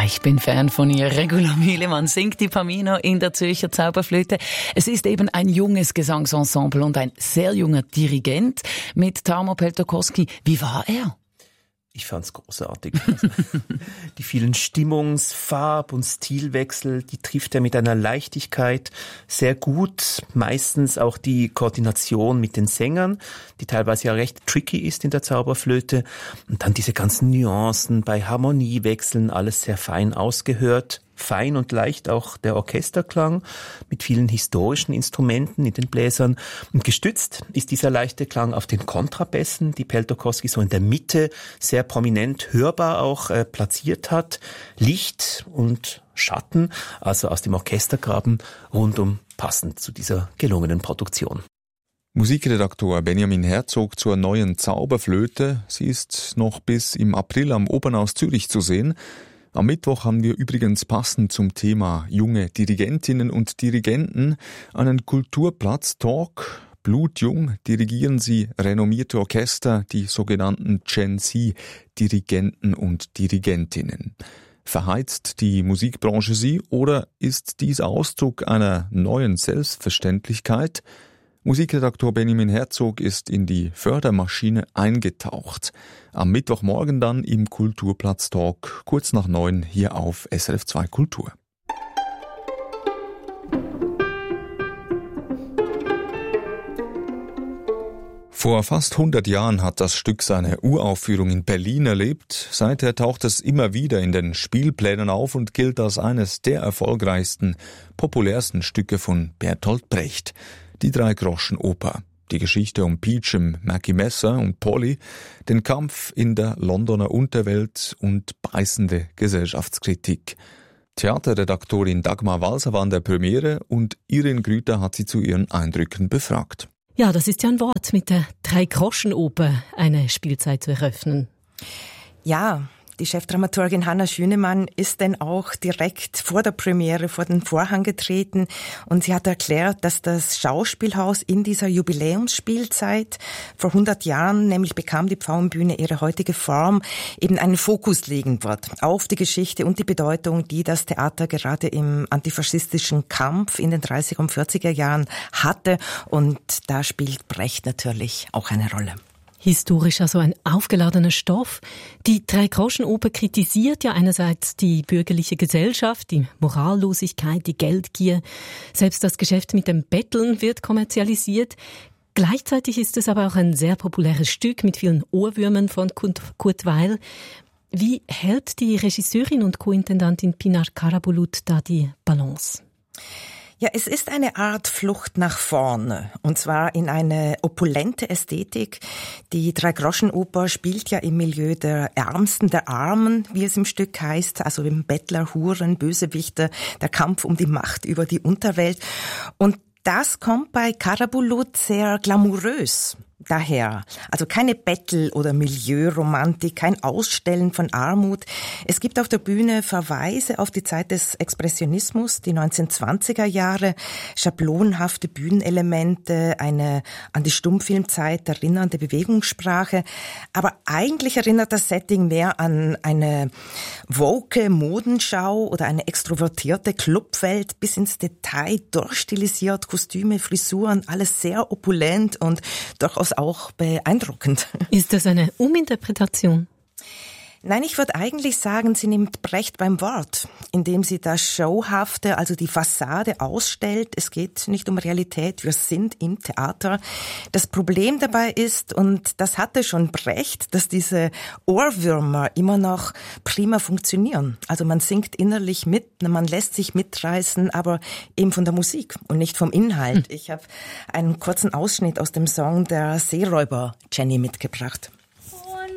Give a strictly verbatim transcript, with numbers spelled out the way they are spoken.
Ich bin Fan von ihr. Regula Mielemann singt die Pamina in der Zürcher Zauberflöte. Es ist eben ein junges Gesangsensemble und ein sehr junger Dirigent mit Tarmo Peltokoski. Wie war er? Ich fand's großartig. Also, die vielen Stimmungs-, Farb- und Stilwechsel, die trifft er mit einer Leichtigkeit sehr gut. Meistens auch die Koordination mit den Sängern, die teilweise ja recht tricky ist in der Zauberflöte. Und dann diese ganzen Nuancen bei Harmoniewechseln, alles sehr fein ausgehört. Fein und leicht auch der Orchesterklang mit vielen historischen Instrumenten in den Bläsern. Und gestützt ist dieser leichte Klang auf den Kontrabässen, die Peltokoski so in der Mitte sehr prominent hörbar auch äh, platziert hat. Licht und Schatten, also aus dem Orchestergraben, rundum passend zu dieser gelungenen Produktion. Musikredaktor Benjamin Herzog zur neuen Zauberflöte. Sie ist noch bis im April am Opernhaus Zürich zu sehen. Am Mittwoch haben wir übrigens passend zum Thema junge Dirigentinnen und Dirigenten einen Kulturplatz-Talk. Blutjung dirigieren sie renommierte Orchester, die sogenannten Gen Z-Dirigenten und Dirigentinnen. Verheizt die Musikbranche sie oder ist dies Ausdruck einer neuen Selbstverständlichkeit? Musikredaktor Benjamin Herzog ist in die Fördermaschine eingetaucht. Am Mittwochmorgen dann im Kulturplatz-Talk, kurz nach neun, hier auf S R F zwei Kultur. Vor fast hundert Jahren hat das Stück seine Uraufführung in Berlin erlebt. Seither taucht es immer wieder in den Spielplänen auf und gilt als eines der erfolgreichsten, populärsten Stücke von Bertolt Brecht. Die Dreigroschenoper. Die Geschichte um Peachum, Mackie Messer und Polly, den Kampf in der Londoner Unterwelt und beißende Gesellschaftskritik. Theaterredaktorin Dagmar Walser war an der Premiere und Irene Grüter hat sie zu ihren Eindrücken befragt. Ja, das ist ja ein Wort, mit der Dreigroschenoper eine Spielzeit zu eröffnen. Ja, die Chefdramaturgin Hanna Schünemann ist denn auch direkt vor der Premiere vor den Vorhang getreten und sie hat erklärt, dass das Schauspielhaus in dieser Jubiläumsspielzeit vor hundert Jahren, nämlich bekam die Pfauenbühne ihre heutige Form, eben einen Fokus legen wird auf die Geschichte und die Bedeutung, die das Theater gerade im antifaschistischen Kampf in den dreißiger und vierziger Jahren hatte, und da spielt Brecht natürlich auch eine Rolle. Historisch also ein aufgeladener Stoff. Die Dreigroschenoper kritisiert ja einerseits die bürgerliche Gesellschaft, die Morallosigkeit, die Geldgier. Selbst das Geschäft mit dem Betteln wird kommerzialisiert. Gleichzeitig ist es aber auch ein sehr populäres Stück mit vielen Ohrwürmern von Kurt Weill. Wie hält die Regisseurin und Co-Intendantin Pinar Karabulut da die Balance? Ja, es ist eine Art Flucht nach vorne, und zwar in eine opulente Ästhetik. Die Dreigroschenoper spielt ja im Milieu der Ärmsten der Armen, wie es im Stück heißt, also im Bettler, Huren, Bösewichter, der Kampf um die Macht über die Unterwelt. Und das kommt bei Karabulut sehr glamourös daher. Also keine Bettel- oder Milieuromantik, kein Ausstellen von Armut. Es gibt auf der Bühne Verweise auf die Zeit des Expressionismus, die neunzehnhundertzwanziger Jahre, schablonhafte Bühnenelemente, eine an die Stummfilmzeit erinnernde Bewegungssprache. Aber eigentlich erinnert das Setting mehr an eine woke Modenschau oder eine extrovertierte Clubwelt, bis ins Detail durchstilisiert, Kostüme, Frisuren, alles sehr opulent und durchaus auch beeindruckend. Ist das eine Uminterpretation? Nein, ich würde eigentlich sagen, sie nimmt Brecht beim Wort, indem sie das Showhafte, also die Fassade ausstellt. Es geht nicht um Realität, wir sind im Theater. Das Problem dabei ist, und das hatte schon Brecht, dass diese Ohrwürmer immer noch prima funktionieren. Also man singt innerlich mit, man lässt sich mitreißen, aber eben von der Musik und nicht vom Inhalt. Ich habe einen kurzen Ausschnitt aus dem Song der Seeräuber Jenny mitgebracht.